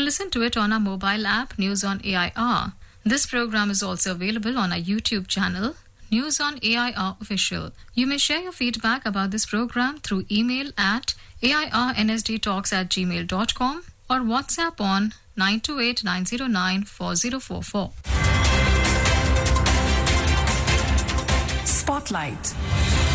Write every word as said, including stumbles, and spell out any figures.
listen to it on our mobile app, News on A I R. This program is also available on our YouTube channel, News on A I R Official. You may share your feedback about this program through email at airnsdtalks at gmail dot com or WhatsApp on nine two eight nine zero nine four zero four four. Spotlight.